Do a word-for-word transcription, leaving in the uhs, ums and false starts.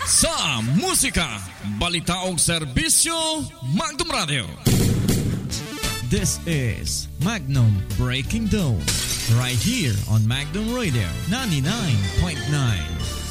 sa musika, balita o serbisyo, Magnum Radio. This is Magnum Breaking Dawn, right here on Magnum Radio ninety-nine point nine.